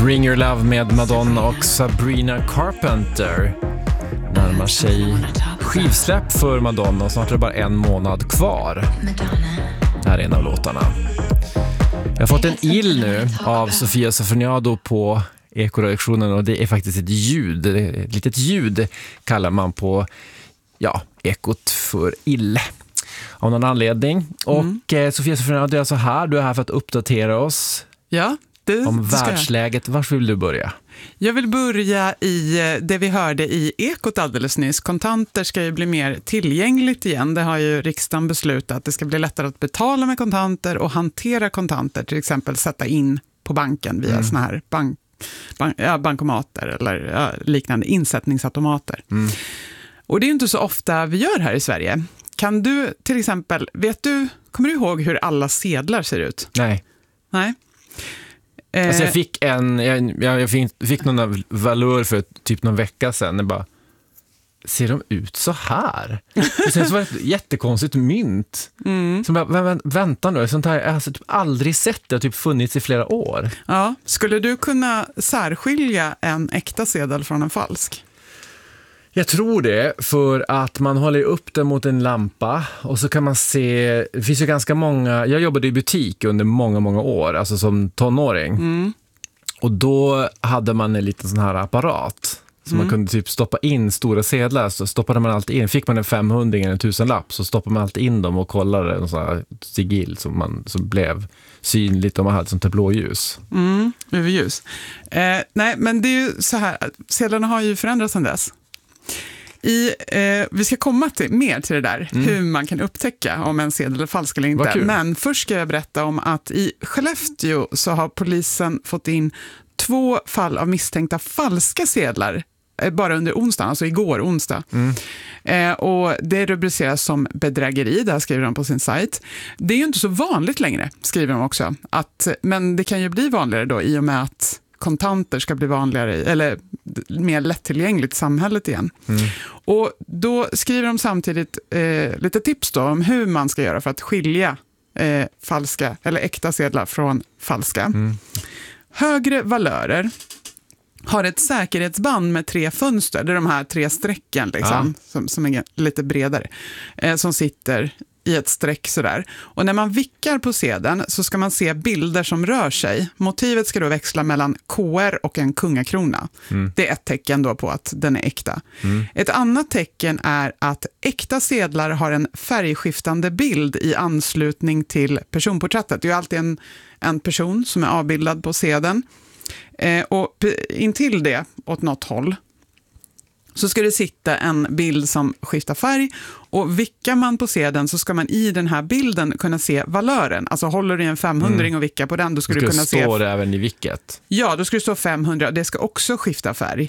Bring Your Love med Madonna och Sabrina Carpenter. Närmar sig skivsläpp för Madonna och snart är det bara en månad kvar. Det här är en av låtarna. Jag har fått en ill nu av Sofia Sofroniado på Ekoredaktionen och det är faktiskt ett ljud. Ett litet ljud kallar man på ekot för ille. Av någon anledning. Och Sofia Sofroniado är så här. Du är här för att uppdatera oss. Ja. Om världsläget. Var vill du börja? Jag vill börja i det vi hörde i Ekot alldeles nyss. Kontanter ska ju bli mer tillgängligt igen. Det har ju riksdagen beslutat att det ska bli lättare att betala med kontanter och hantera kontanter. Till exempel sätta in på banken via såna här bankomater eller liknande insättningsautomater. Och det är ju inte så ofta vi gör här i Sverige. Kan du till exempel, kommer du ihåg hur alla sedlar ser ut? Nej. Alltså jag fick någon valör för typ någon vecka sedan. Jag bara, ser de ut så här? Och sen så var det ett jättekonstigt mynt. Så bara, vänta nu, sånt här jag har alltså typ aldrig sett. Det har typ funnits i flera år. Ja, skulle du kunna särskilja en äkta sedel från en falsk? Jag tror det, för att man håller upp den mot en lampa och så kan man se, det finns ju ganska många, jag jobbade i butik under många år, alltså som tonåring. Och då hade man en liten sån här apparat så man kunde typ stoppa in stora sedlar, så stoppade man alltid in, fick man en 500 eller en 1000-lapp så stoppade man alltid in dem och kollade en sån här sigill som blev synligt om man hade sånt här blåljus. UV-ljus. Nej, men det är ju så här, sedlarna har ju förändrats sedan dess. Vi ska komma mer till det där, hur man kan upptäcka om en sedel är falsk eller inte. Men först ska jag berätta om att i Skellefteå så har polisen fått in 2 fall av misstänkta falska sedlar bara under onsdagen, alltså igår onsdag. Och det rubriceras som bedrägeri, där skriver de på sin sajt. Det är ju inte så vanligt längre, skriver de också. Men det kan ju bli vanligare då i och med att kontanter ska bli vanligare eller mer lättillgängligt i samhället igen. Och då skriver de samtidigt lite tips då om hur man ska göra för att skilja falska eller äkta sedlar från falska. Högre valörer har ett säkerhetsband med 3 fönster. Det är de här 3 strecken liksom, som är lite bredare, som sitter i ett streck sådär. Och när man vickar på sedeln så ska man se bilder som rör sig. Motivet ska då växla mellan KR och en kungakrona. Det är ett tecken då på att den är äkta. Ett annat tecken är att äkta sedlar har en färgskiftande bild i anslutning till personporträttet. Det är ju alltid en person som är avbildad på sedeln. Och intill det, åt något håll, så ska det sitta en bild som skiftar färg, och vickar man på sedeln så ska man i den här bilden kunna se valören. Alltså håller du en 500 och vickar på den, då ska du kunna se... Står det även i vicket? Ja, då ska det stå 500 och det ska också skifta färg.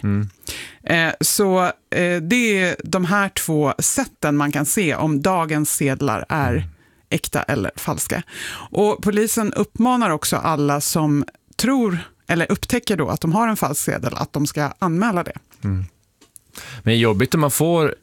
Så det är de här 2 sätten man kan se om dagens sedlar är äkta eller falska. Och polisen uppmanar också alla som tror eller upptäcker då att de har en falsk sedel att de ska anmäla det. Men jobbigt om man får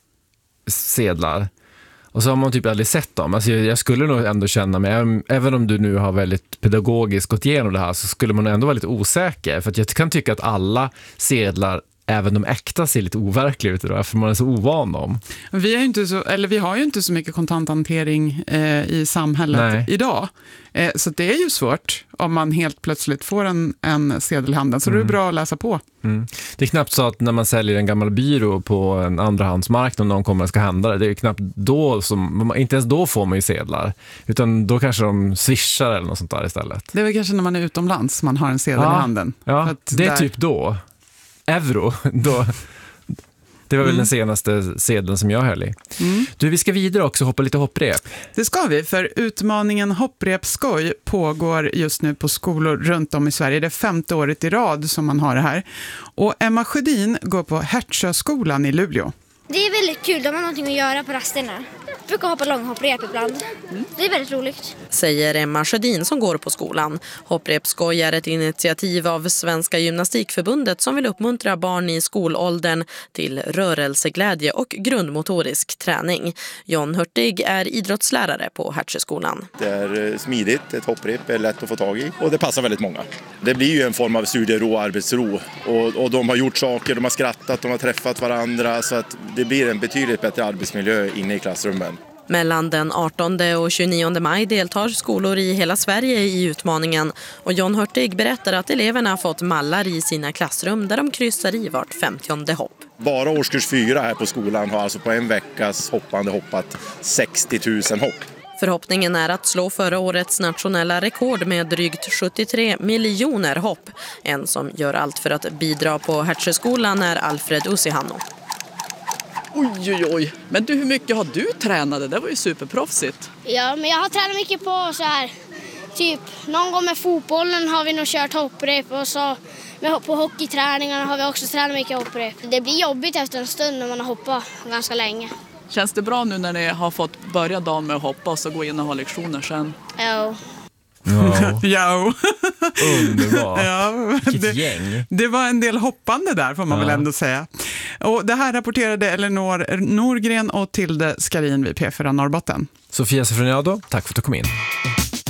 sedlar och så har man typ aldrig sett dem. Alltså jag skulle nog ändå känna mig, även om du nu har väldigt pedagogiskt gått igenom det här, så skulle man ändå vara lite osäker. För att jag kan tycka att alla sedlar, även de äkta, ser lite overkliga ut idag, för man är så ovan dem. Vi har ju inte så mycket kontanthantering i samhället idag. Så det är ju svårt om man helt plötsligt får en sedel i handen. Så det är bra att läsa på. Det är knappt så att när man säljer en gammal byrå på en andrahandsmarknad och någon kommer att ska hända det är knappt då inte ens då får man ju sedlar. Utan då kanske de swishar eller något sånt där istället. Det är väl kanske när man är utomlands man har en sedel i handen. Ja, det är typ då. Euro, då. Det var väl den senaste sedeln som jag höll i. Du, vi ska vidare också hoppa lite hopprep. Det ska vi, för utmaningen hopprepskoj pågår just nu på skolor runt om i Sverige. Det är 5:e året i rad som man har det här. Och Emma Sjödin går på Hertsöskolan i Luleå. Det är väldigt kul, de har någonting att göra på rasterna. brukar hoppa långhopprep ibland. Det är väldigt roligt. Säger Emma Sjödin som går på skolan. Hopprepskoj är ett initiativ av Svenska gymnastikförbundet som vill uppmuntra barn i skolåldern till rörelseglädje och grundmotorisk träning. John Hurtig är idrottslärare på Hertsöskolan. Det är smidigt, ett hopprep är lätt att få tag i och det passar väldigt många. Det blir ju en form av studiero och arbetsro och de har gjort saker, de har skrattat, de har träffat varandra så att det blir en betydligt bättre arbetsmiljö inne i klassrummen. Mellan den 18 och 29 maj deltar skolor i hela Sverige i utmaningen och John Hurtig berättar att eleverna har fått mallar i sina klassrum där de kryssar i vart 50:e hopp. Bara årskurs 4 här på skolan har alltså på en veckas hoppande hoppat 60 000 hopp. Förhoppningen är att slå förra årets nationella rekord med drygt 73 miljoner hopp. En som gör allt för att bidra på Hertsöskolan är Alfred Usihano. Oj. Men du, hur mycket har du tränat? Det var ju superproffsigt. Ja, men jag har tränat mycket på så här, typ någon gång med fotbollen har vi nog kört hopprep och så på hockeyträningarna har vi också tränat mycket hopprep. Det blir jobbigt efter en stund när man har hoppat ganska länge. Känns det bra nu när ni har fått börja dagen med att hoppa och så gå in och ha lektioner sen? Ja. Ja. Underbart. Ja, Vilket gäng. Det var en del hoppande där får man väl ändå säga. Och det här rapporterade Elinor Norgren och Tilde Skarin vid P4 Norrbotten. Sofia Sofroniado, tack för att du kom in.